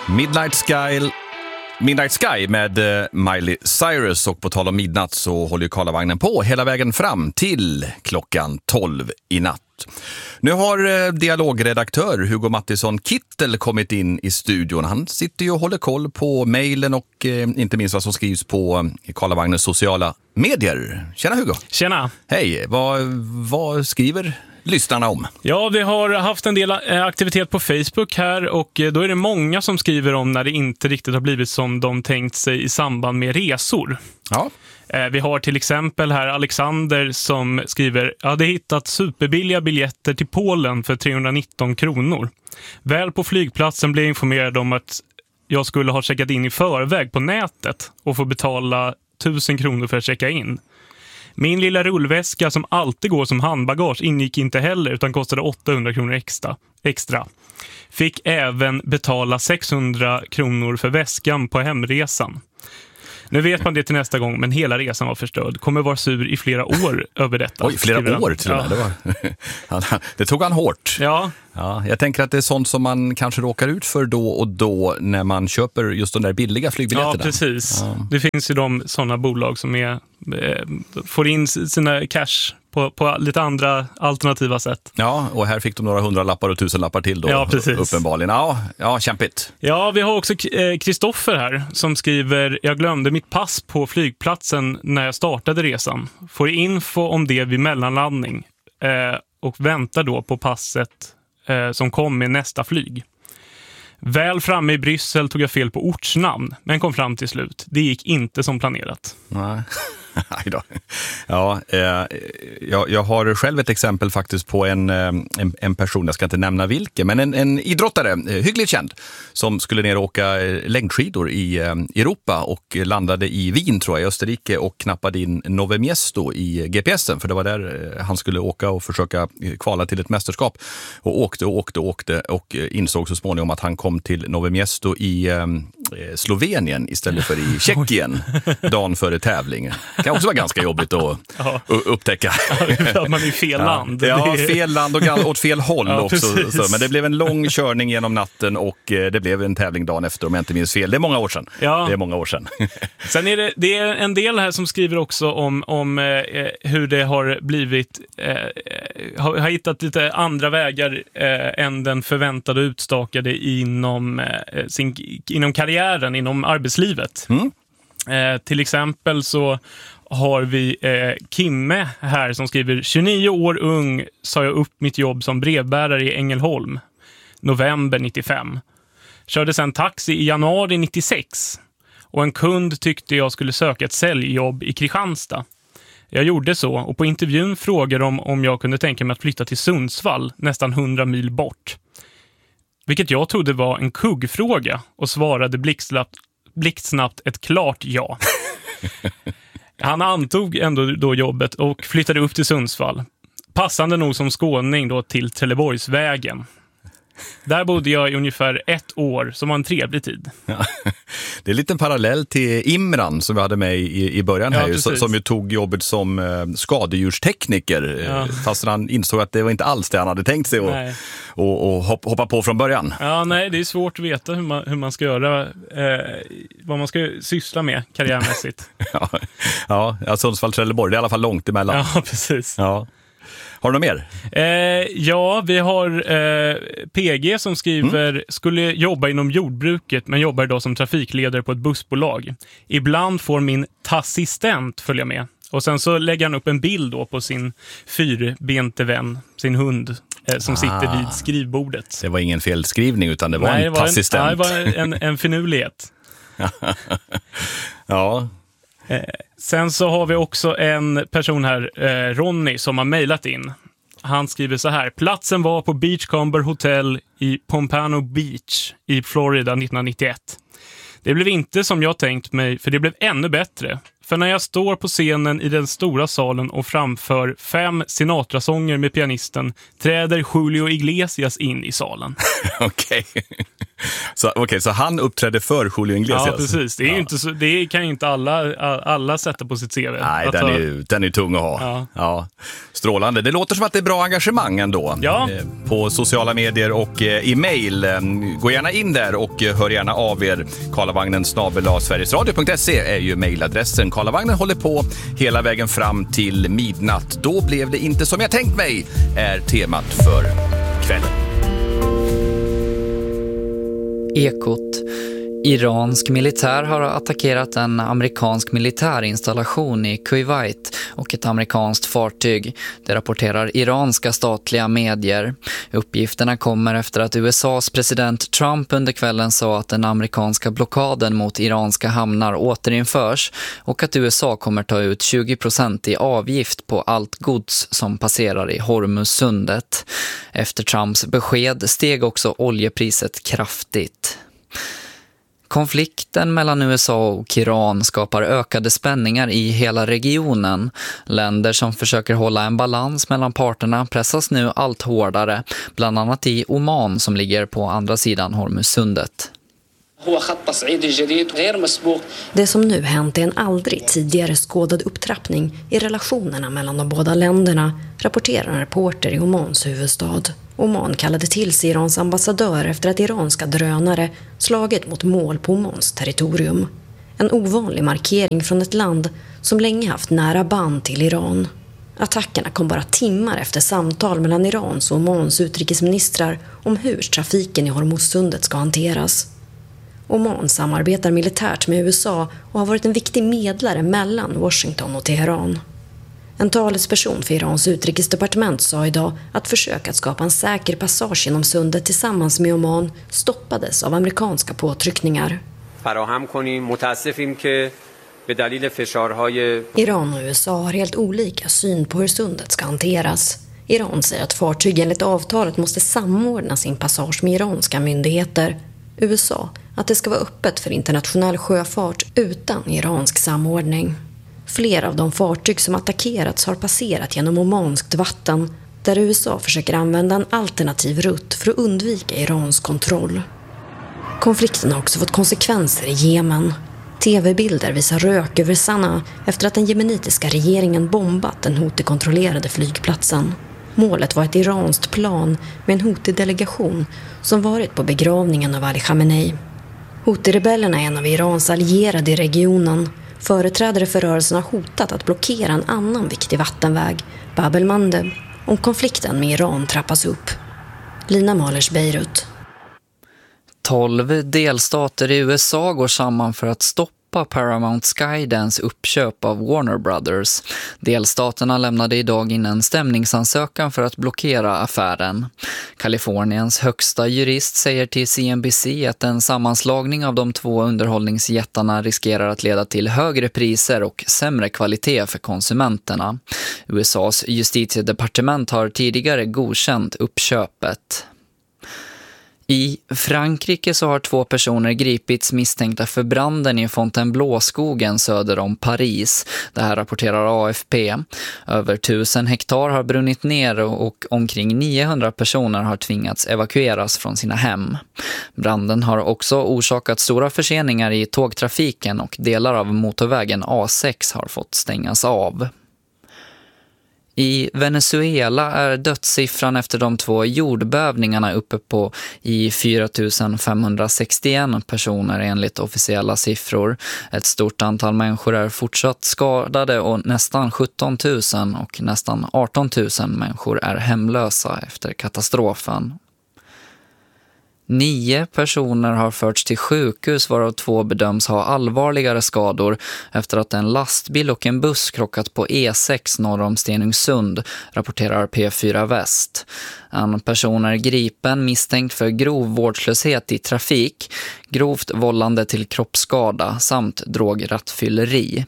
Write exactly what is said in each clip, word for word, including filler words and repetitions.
Midnight Sky, Midnight Sky med uh, Miley Cyrus, och på tal om midnatt så håller ju Karlavagnen på hela vägen fram till klockan tolv i natt. Nu har uh, dialogredaktör Hugo Mattisson Kittel kommit in i studion. Han sitter ju och håller koll på mejlen och uh, inte minst vad som skrivs på uh, Karlavagnens sociala medier. Tjena Hugo! Tjena! Hej, vad, vad skriver lyssnarna om? Ja, vi har haft en del aktivitet på Facebook här, och då är det många som skriver om när det inte riktigt har blivit som de tänkt sig i samband med resor. Ja. Vi har till exempel här Alexander som skriver: jag hade hittat superbilliga biljetter till Polen för trehundranitton kronor. Väl på flygplatsen blev jag informerad om att jag skulle ha checkat in i förväg på nätet och få betala tusen kronor för att checka in. Min lilla rullväska som alltid går som handbagage ingick inte heller, utan kostade åttahundra kronor extra. extra. Fick även betala sexhundra kronor för väskan på hemresan. Nu vet man det till nästa gång, men hela resan var förstörd. Kommer vara sur i flera år över detta. Oj, flera år till och med. Ja. Det, var, det tog han hårt. Ja. Ja, jag tänker att det är sånt som man kanske råkar ut för då och då när man köper just de där billiga flygbiljetterna. Ja, precis. Ja. Det finns ju de sådana bolag som är, eh, får in sina cash på, på lite andra alternativa sätt. Ja, och här fick de några hundralappar och tusenlappar till då. Ja, precis. Uppenbarligen. Ja, ja, kämpigt. Ja, vi har också Kristoffer här som skriver: jag glömde mitt pass på flygplatsen när jag startade resan. Får info om det vid mellanlandning eh, och väntar då på passet eh, som kom med nästa flyg. Väl framme i Bryssel tog jag fel på ortsnamn, men kom fram till slut. Det gick inte som planerat. Nej. Ja, eh, jag, jag har själv ett exempel faktiskt på en, en, en person, jag ska inte nämna vilken, men en, en idrottare, hyggligt känd, som skulle ner och åka längdskidor i Europa och landade i Wien, tror jag, i Österrike, och knappade in Nove Miesto i G P S'en, för det var där han skulle åka och försöka kvala till ett mästerskap, och åkte och åkte och åkte och insåg så småningom att han kom till Nove Miesto i eh, Slovenien istället för i Tjeckien dagen före tävling. Det kan också vara ganska jobbigt att ja. upptäcka. Ja, man är i fel land. Ja, ja, fel land och åt fel håll ja, också. Så, men det blev en lång körning genom natten och det blev en tävling dagen efter, om jag inte minns fel. Det är många år sedan. Ja. Det är många år sedan. Sen är det, det är en del här som skriver också om, om eh, hur det har blivit, eh, har, har hittat lite andra vägar eh, än den förväntade utstakade inom, eh, sin, inom karriären, inom arbetslivet. Mm. Eh, till exempel så har vi eh, Kimme här som skriver: tjugonio år ung sa jag upp mitt jobb som brevbärare i Ängelholm november nittiofem. Körde sedan taxi i januari nittiosex och en kund tyckte jag skulle söka ett säljjobb i Kristianstad. Jag gjorde så, och på intervjun frågade de om jag kunde tänka mig att flytta till Sundsvall, nästan hundra mil bort. Vilket jag trodde var en kuggfråga, och svarade blixtsnabbt blixtsnabbt ett klart ja. Han antog ändå då jobbet och flyttade upp till Sundsvall. Passande nog som skåning då till Trelleborgsvägen. Där bodde jag i ungefär ett år, som var en trevlig tid. Ja, det är lite en parallell till Imran som vi hade med i, i början här, ja, ju, som ju tog jobbet som eh, skadedjurstekniker, ja. Fast han insåg att det var inte alls det han hade tänkt sig att och, och hoppa på från början. Ja, nej, det är svårt att veta hur man, hur man ska göra, eh, vad man ska syssla med karriärmässigt. ja, ja, ja, Sundsvall, Trelleborg, det är i alla fall långt emellan. Ja, precis. Ja. Har du något mer? Eh, ja, vi har eh, P G som skriver: mm. skulle jobba inom jordbruket men jobbar idag som trafikledare på ett bussbolag. Ibland får min tassistent följa med. Och sen så lägger han upp en bild då på sin fyrbente vän, sin hund, eh, som ah. sitter vid skrivbordet. Det var ingen felskrivning, utan det var Nej, en det var tassistent. En, nej, det var en, en, en finurlighet. Ja. Eh, sen så har vi också en person här, eh, Ronny, som har mejlat in. Han skriver så här: platsen var på Beachcomber Hotel i Pompano Beach i Florida nittonhundranittioett. Det blev inte som jag tänkt mig, för det blev ännu bättre. För när jag står på scenen i den stora salen och framför fem Sinatra-sånger med pianisten, träder Julio Iglesias in i salen. Okej. Så, okay, så han uppträdde för Julio Iglesias? Ja, precis. Det, är ja. ju inte så, det kan ju inte alla, alla sätta på sitt C V. Nej, den är, ju, den är tung att ha. Ja. Ja. Strålande. Det låter som att det är bra engagemang ändå. Ja. På sociala medier och i mejl. Gå gärna in där och hör gärna av er. Karlavagnen snabel-a sverigesradio punkt se är ju mejladressen. Karlavagnen håller på hela vägen fram till midnatt. Då blev det inte som jag tänkt mig, är temat för kvällen. Ekot. Iransk militär har attackerat en amerikansk militärinstallation i Kuwait och ett amerikanskt fartyg. Det rapporterar iranska statliga medier. Uppgifterna kommer efter att U S A:s president Trump under kvällen sa att den amerikanska blockaden mot iranska hamnar återinförs och att U S A kommer ta ut tjugo procent i avgift på allt gods som passerar i Hormuzsundet. Efter Trumps besked steg också oljepriset kraftigt. Konflikten mellan U S A och Iran skapar ökade spänningar i hela regionen. Länder som försöker hålla en balans mellan parterna pressas nu allt hårdare, bland annat i Oman som ligger på andra sidan Hormuzsundet. Det som nu hänt är en aldrig tidigare skådad upptrappning i relationerna mellan de båda länderna, rapporterar en reporter i Omans huvudstad. Oman kallade till sig Irans ambassadör efter att iranska drönare slagit mot mål på Omans territorium. En ovanlig markering från ett land som länge haft nära band till Iran. Attackerna kom bara timmar efter samtal mellan Irans och Omans utrikesministrar om hur trafiken i Hormuzsundet ska hanteras. Oman samarbetar militärt med U S A och har varit en viktig medlare mellan Washington och Teheran. En talesperson för Irans utrikesdepartement sa idag att försök att skapa en säker passage genom sundet tillsammans med Oman stoppades av amerikanska påtryckningar. Iran och U S A har helt olika syn på hur sundet ska hanteras. Iran säger att fartyg enligt avtalet måste samordna sin passage med iranska myndigheter. U S A att det ska vara öppet för internationell sjöfart utan iransk samordning. Flera av de fartyg som attackerats har passerat genom omanskt vatten, där U S A försöker använda en alternativ rutt för att undvika Irans kontroll. Konflikten har också fått konsekvenser i Jemen. Tv-bilder visar rök över Sanaa efter att den jemenitiska regeringen bombat den Houthi-kontrollerade flygplatsen. Målet var ett iranskt plan med en Houthi-delegation som varit på begravningen av Ali Khamenei. Houthi-rebellerna är en av Irans allierade i regionen. Företrädare för rörelsen har hotat att blockera en annan viktig vattenväg, Bab el-Mandeb, om konflikten med Iran trappas upp. Lina Malers, Beirut. Tolv delstater i U S A går samman för att stoppa Paramount Skydance uppköp av Warner Brothers. Delstaterna lämnade idag in en stämningsansökan för att blockera affären. Kaliforniens högsta jurist säger till C N B C att en sammanslagning av de två underhållningsjättarna riskerar att leda till högre priser och sämre kvalitet för konsumenterna. U S A:s justitiedepartement har tidigare godkänt uppköpet. I Frankrike så har två personer gripits misstänkta för branden i Fontainebleau-skogen söder om Paris. Det här rapporterar A F P. Över tusen hektar har brunnit ner och omkring niohundra personer har tvingats evakueras från sina hem. Branden har också orsakat stora förseningar i tågtrafiken och delar av motorvägen A sex har fått stängas av. I Venezuela är dödssiffran efter de två jordbävningarna uppe på i fyra tusen femhundrasextioen personer enligt officiella siffror. Ett stort antal människor är fortsatt skadade och nästan sjutton tusen och nästan arton tusen människor är hemlösa efter katastrofen. Nio personer har förts till sjukhus varav två bedöms ha allvarligare skador efter att en lastbil och en buss krockat på E sex norr om Stenungsund, rapporterar P fyra Väst. En person är gripen misstänkt för grov vårdslöshet i trafik, grovt vållande till kroppsskada samt drograttfylleri.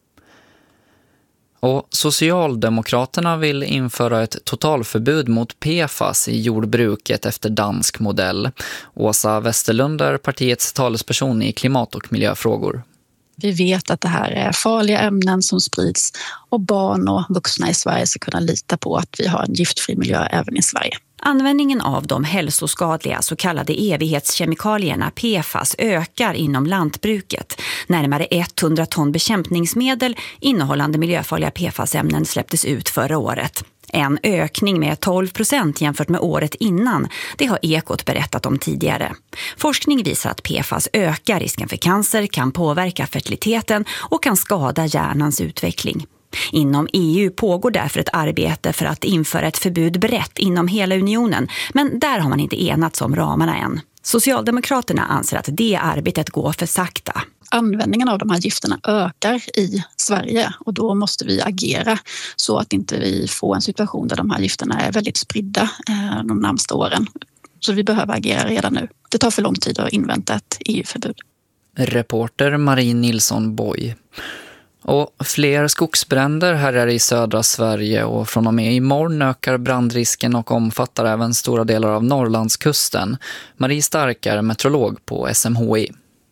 Och Socialdemokraterna vill införa ett totalförbud mot P F A S i jordbruket efter dansk modell. Åsa Westerlund är partiets talesperson i klimat- och miljöfrågor. Vi vet att det här är farliga ämnen som sprids och barn och vuxna i Sverige ska kunna lita på att vi har en giftfri miljö även i Sverige. Användningen av de hälsoskadliga så kallade evighetskemikalierna P F A S ökar inom lantbruket. Närmare hundra ton bekämpningsmedel innehållande miljöfarliga P F A S-ämnen släpptes ut förra året. En ökning med tolv procent jämfört med året innan, det har Ekot berättat om tidigare. Forskning visar att P F A S ökar risken för cancer, kan påverka fertiliteten och kan skada hjärnans utveckling. Inom E U pågår därför ett arbete för att införa ett förbud brett inom hela unionen, men där har man inte enats om ramarna än. Socialdemokraterna anser att det arbetet går för sakta. Användningen av de här gifterna ökar i Sverige och då måste vi agera så att inte vi får en situation där de här gifterna är väldigt spridda de närmaste åren. Så vi behöver agera redan nu. Det tar för lång tid att invänta ett E U-förbud. Reporter Marie Nilsson Boy. Och fler skogsbränder här är i södra Sverige och från och med imorgon ökar brandrisken och omfattar även stora delar av Norrlandskusten. Marie Stark är meteorolog på S M H I.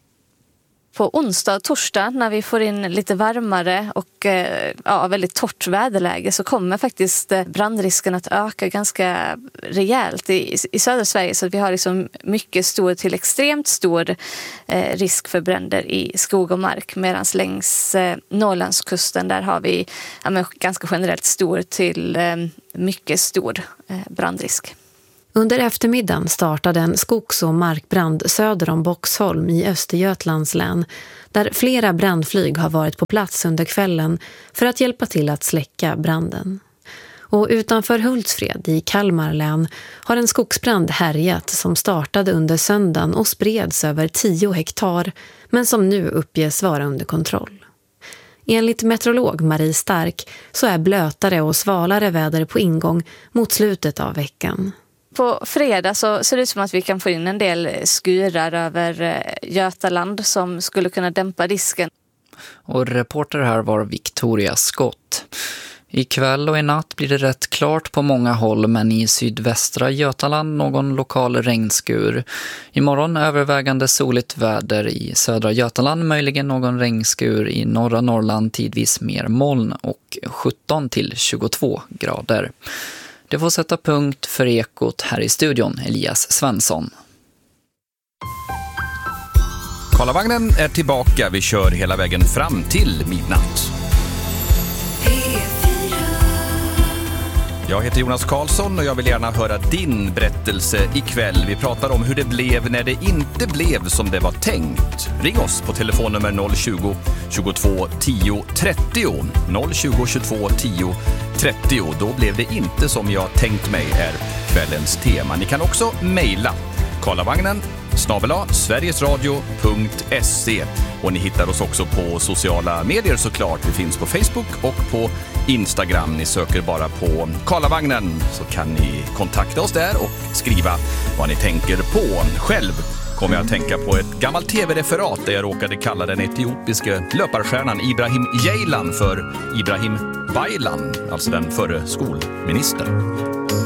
På onsdag och torsdag när vi får in lite varmare och ja, väldigt torrt väderläge så kommer faktiskt brandrisken att öka ganska rejält i, i södra Sverige. Så att vi har liksom mycket stor till extremt stor eh, risk för bränder i skog och mark. Medan längs eh, Norrlandskusten där har vi ja, men ganska generellt stor till eh, mycket stor eh, brandrisk. Under eftermiddagen startade en skogs- och markbrand söder om Boxholm i Östergötlands län, där flera brandflyg har varit på plats under kvällen för att hjälpa till att släcka branden. Och utanför Hultsfred i Kalmar län har en skogsbrand härjat som startade under söndagen och spreds över tio hektar, men som nu uppges vara under kontroll. Enligt meteorolog Marie Stark så är blötare och svalare väder på ingång mot slutet av veckan. På fredag så ser det ut som att vi kan få in en del skurar över Götaland som skulle kunna dämpa risken. Och reporter här var Victoria Scott. Ikväll och i natt blir det rätt klart på många håll, men i sydvästra Götaland någon lokal regnskur. Imorgon övervägande soligt väder i södra Götaland, möjligen någon regnskur i norra Norrland, tidvis mer moln och sjutton till tjugotvå grader. Det får sätta punkt för Ekot här i studion, Elias Svensson. Karlavagnen är tillbaka. Vi kör hela vägen fram till midnatt. Jag heter Jonas Karlsson och jag vill gärna höra din berättelse ikväll. Vi pratar om hur det blev när det inte blev som det var tänkt. Ring oss på telefonnummer noll tjugo, tjugotvå, tio, trettio. noll tjugo, tjugotvå, tio, trettio. Då blev det inte som jag tänkt mig är kvällens tema. Ni kan också mejla karlavagnen snabel-a sverigesradio punkt se och ni hittar oss också på sociala medier såklart. Vi finns på Facebook och på Instagram. Ni söker bara på Karlavagnen så kan ni kontakta oss där och skriva vad ni tänker på. Själv kommer jag att tänka på ett gammalt tv-referat där jag råkade kalla den etiopiska löparstjärnan Ibrahim Ceylan för Ibrahim Baylan, alltså den förre skolministern.